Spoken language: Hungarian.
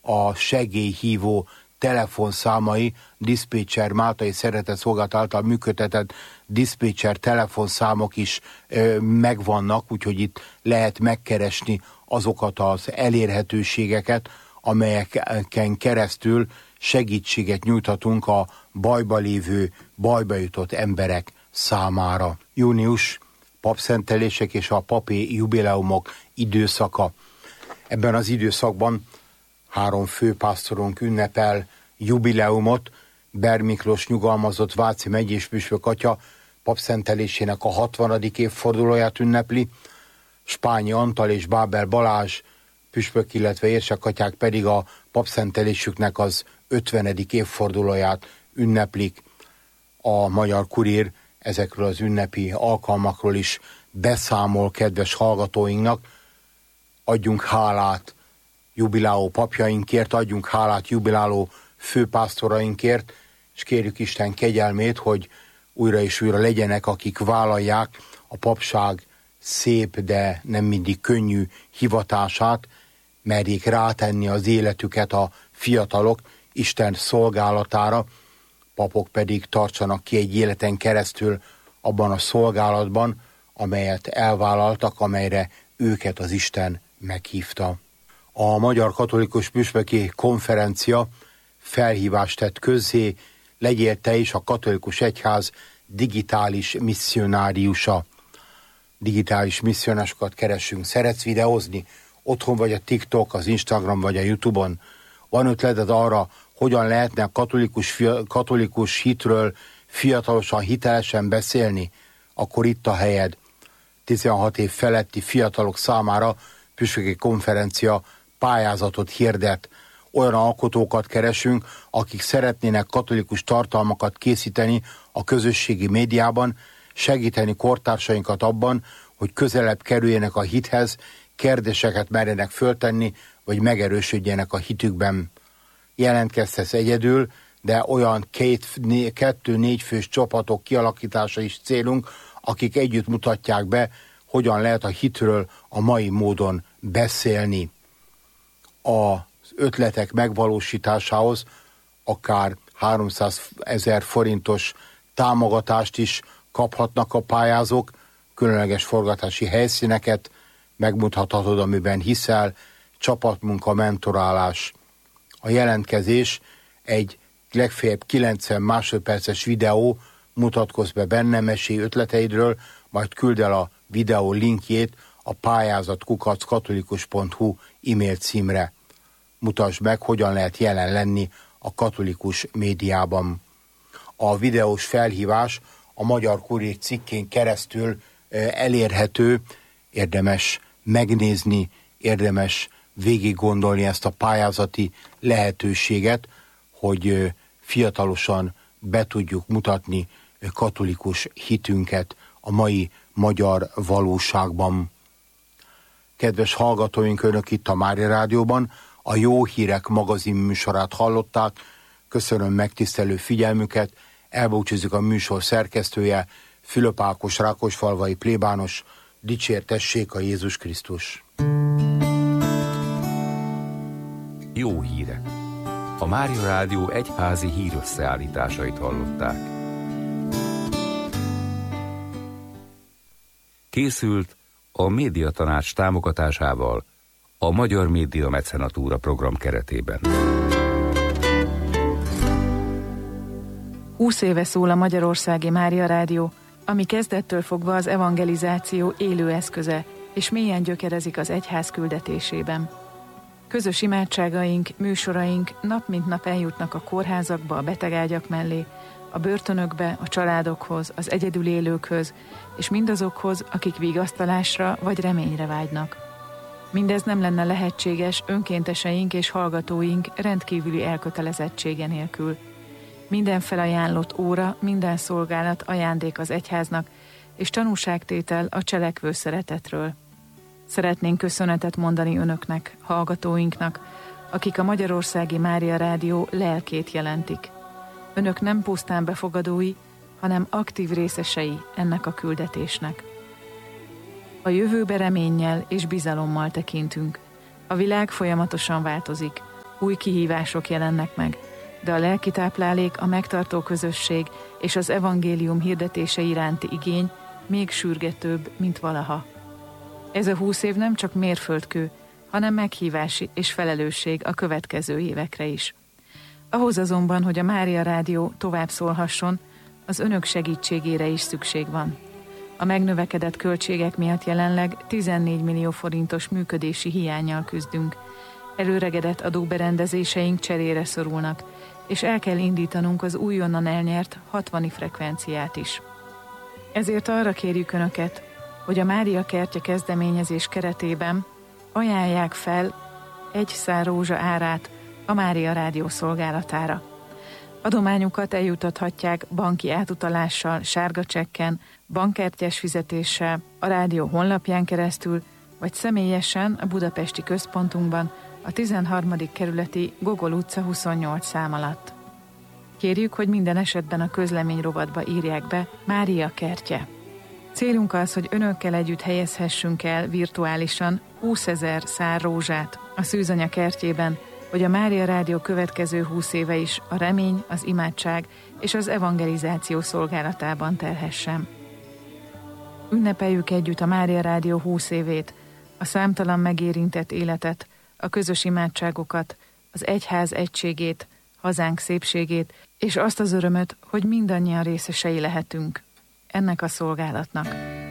a segélyhívó telefonszámai, diszpécser Máltai Szeretett Szolgálat által működtetett diszpécser telefonszámok is megvannak, úgyhogy itt lehet megkeresni azokat az elérhetőségeket, amelyeken keresztül segítséget nyújthatunk a bajba lévő, bajba jutott emberek számára. Június papszentelések és a papi jubileumok időszaka. Ebben az időszakban 3 főpásztorunk ünnepel jubileumot. Ber Miklós nyugalmazott váci megyés püspök atya papszentelésének a 60. évfordulóját ünnepli, Spányi Antal és Bábel Balázs püspök, illetve érsekatyák pedig a papszentelésüknek az 50. évfordulóját ünneplik. A Magyar Kurír ezekről az ünnepi alkalmakról is beszámol kedves hallgatóinknak. Adjunk hálát jubiláló papjainkért, adjunk hálát jubiláló főpásztorainkért, és kérjük Isten kegyelmét, hogy újra és újra legyenek, akik vállalják a papság szép, de nem mindig könnyű hivatását, merjék rátenni az életüket a fiatalok Isten szolgálatára, papok pedig tartsanak ki egy életen keresztül abban a szolgálatban, amelyet elvállaltak, amelyre őket az Isten meghívta. A Magyar Katolikus Püspöki Konferencia felhívást tett közzé, legyél te is a katolikus egyház digitális misszionáriusa. Digitális misszionásokat keresünk. Szeretsz videózni? Otthon vagy a TikTok, az Instagram vagy a YouTube-on? Van ötleted arra, hogyan lehetne a katolikus hitről fiatalosan, hitelesen beszélni? Akkor itt a helyed. 16 év feletti fiatalok számára püspöki konferencia pályázatot hirdet. Olyan alkotókat keresünk, akik szeretnének katolikus tartalmakat készíteni a közösségi médiában, segíteni kortársainkat abban, hogy közelebb kerüljenek a hithez, kérdéseket merjenek föltenni, vagy megerősödjenek a hitükben. Jelentkezhetsz egyedül, de olyan 2-4 fős csapatok kialakítása is célunk, akik együtt mutatják be, hogyan lehet a hitről a mai módon beszélni. Az ötletek megvalósításához akár 300 000 forintos támogatást is kaphatnak a pályázók, különleges forgatási helyszíneket, megmutathatod, amiben hiszel, csapatmunka, mentorálás. A jelentkezés egy legfeljebb 90 másodperces videó, mutatkozz be benne, mesélj ötleteidről, majd küld el a videó linkjét a pályázat@katolikus.hu e-mail címre. Mutasd meg, hogyan lehet jelen lenni a katolikus médiában. A videós felhívás a Magyar Kurír cikkén keresztül elérhető, érdemes megnézni, érdemes végig gondolni ezt a pályázati lehetőséget, hogy fiatalosan be tudjuk mutatni katolikus hitünket a mai magyar valóságban. Kedves hallgatóink, önök itt a Mária Rádióban a Jó Hírek magazin műsorát hallották. Köszönöm megtisztelő figyelmüket, elbúcsúzik a műsor szerkesztője, Fülöp Ákos, rákosfalvai plébános. Dicsértessék a Jézus Krisztus! Jó hírek! A Mária Rádió egyházi hírösszeállításait hallották. Készült a Médiatanács támogatásával a Magyar Média Mecenatúra program keretében. 20 éve szól a Magyarországi Mária Rádió, ami kezdettől fogva az evangelizáció élő eszköze, és mélyen gyökerezik az egyház küldetésében. Közös imádságaink, műsoraink nap mint nap eljutnak a kórházakba, a betegágyak mellé, a börtönökbe, a családokhoz, az egyedül élőkhöz, és mindazokhoz, akik vigasztalásra vagy reményre vágynak. Mindez nem lenne lehetséges önkénteseink és hallgatóink rendkívüli elkötelezettsége nélkül. Minden felajánlott óra, minden szolgálat ajándék az egyháznak, és tanúságtétel a cselekvő szeretetről. Szeretnénk köszönetet mondani önöknek, hallgatóinknak, akik a Magyarországi Mária Rádió lelkét jelentik. Önök nem pusztán befogadói, hanem aktív részesei ennek a küldetésnek. A jövőbe reménnyel és bizalommal tekintünk. A világ folyamatosan változik. új kihívások jelennek meg, de a lelki táplálék, a megtartó közösség és az evangélium hirdetése iránti igény még sürgetőbb, mint valaha. Ez a 20 év nem csak mérföldkő, hanem meghívás és felelősség a következő évekre is. Ahhoz azonban, hogy a Mária Rádió tovább szólhasson, az önök segítségére is szükség van. A megnövekedett költségek miatt jelenleg 14 millió forintos működési hiánnyal küzdünk. Előregedett adóberendezéseink cserére szorulnak, és el kell indítanunk az újonnan elnyert 60 frekvenciát is. Ezért arra kérjük Önöket, hogy a Mária Kertje kezdeményezés keretében ajánlják fel egy szár rózsa árát a Mária Rádió szolgálatára. Adományukat eljutathatják banki átutalással, sárga csekken, bankkártyás fizetéssel, a rádió honlapján keresztül, vagy személyesen a budapesti központunkban, a 13. kerületi Gogol utca 28 szám alatt. Kérjük, hogy minden esetben a közlemény rovatba írják be Mária Kertje. Célunk az, hogy önökkel együtt helyezhessünk el virtuálisan 20 000 szár rózsát a Szűzanya kertjében, hogy a Mária Rádió következő 20 éve is a remény, az imádság és az evangelizáció szolgálatában terhessen. Ünnepeljük együtt a Mária Rádió 20 évét, a számtalan megérintett életet, a közös imádságokat, az egyház egységét, hazánk szépségét, és azt az örömöt, hogy mindannyian részesei lehetünk ennek a szolgálatnak.